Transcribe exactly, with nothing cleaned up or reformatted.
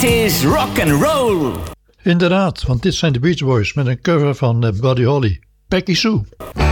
is rock and roll. Inderdaad, want dit zijn de Beach Boys met een cover van Buddy Holly, Peggy Sue.